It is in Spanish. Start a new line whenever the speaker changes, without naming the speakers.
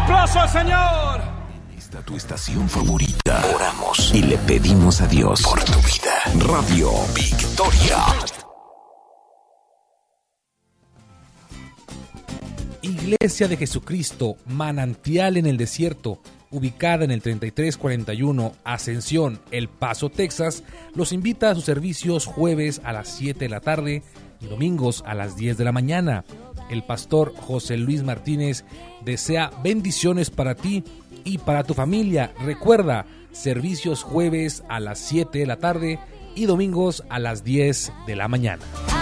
aplauso al Señor.
Esta tu estación favorita. Oramos y le pedimos a Dios por tu vida. Radio Victoria.
Iglesia de Jesucristo, Manantial en el Desierto, ubicada en el 3341 Ascensión, El Paso, Texas, los invita a sus servicios jueves a las 7 de la tarde y domingos a las 10 de la mañana. El pastor José Luis Martínez desea bendiciones para ti y para tu familia. Recuerda, servicios jueves a las 7 de la tarde y domingos a las 10 de la mañana.